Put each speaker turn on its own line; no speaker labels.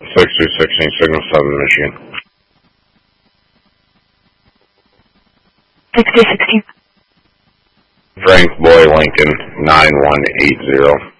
6216, Signal 7, Michigan.
6216.
Frank Boy Lincoln, 9180.